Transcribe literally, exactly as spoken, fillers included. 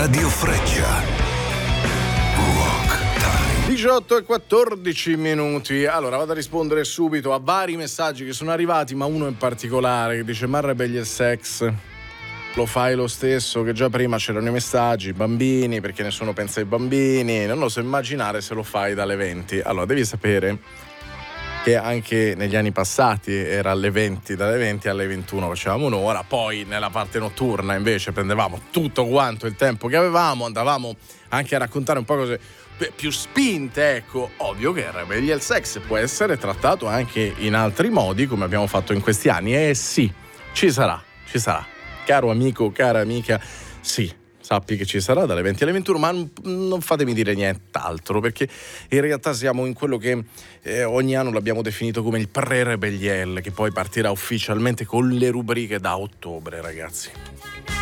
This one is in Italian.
Radio Freccia. Rock Time. diciotto e quattordici minuti. Allora vado a rispondere subito a vari messaggi che sono arrivati, ma uno in particolare che dice: ma Rebelli e Sex lo fai lo stesso che già prima c'erano i messaggi bambini, perché nessuno pensa ai bambini, non lo so immaginare se lo fai dalle venti. Allora devi sapere che anche negli anni passati era alle venti, dalle venti alle ventuno facevamo un'ora, poi nella parte notturna invece prendevamo tutto quanto il tempo che avevamo, andavamo anche a raccontare un po' cose più spinte, ecco. Ovvio che Rebelli e Sex può essere trattato anche in altri modi come abbiamo fatto in questi anni, e sì, ci sarà, ci sarà. Caro amico, cara amica, sì, sappi che ci sarà dalle venti alle ventuno, ma non fatemi dire nient'altro, perché in realtà siamo in quello che eh, ogni anno l'abbiamo definito come il pre-Rebelliel, che poi partirà ufficialmente con le rubriche da ottobre, ragazzi.